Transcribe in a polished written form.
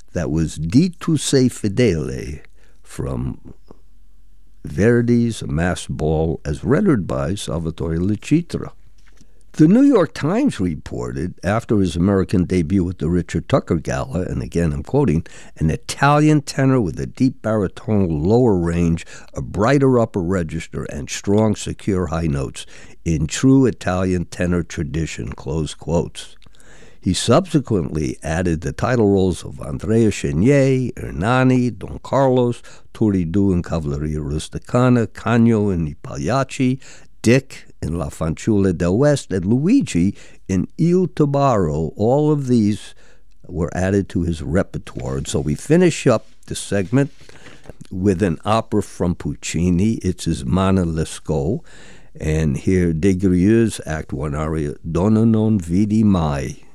That was Di Tu Sei Fedele from Verdi's Mass Ball as rendered by Salvatore Lecitra. The New York Times reported, after his American debut at the Richard Tucker Gala, and again I'm quoting, an Italian tenor with a deep baritone lower range, a brighter upper register, and strong, secure high notes, in true Italian tenor tradition, close quotes. He subsequently added the title roles of Andrea Chenier, Ernani, Don Carlos, Turiddu in Cavalleria Rusticana, Cagno in I Pagliacci, Dick in La Fanciulla del West, and Luigi in Il Tubaro. All of these were added to his repertoire. And so we finish up the segment with an opera from Puccini. It's his Mana Lescaut. And here, De Grieux's Act 1 aria, Donna non vidi mai.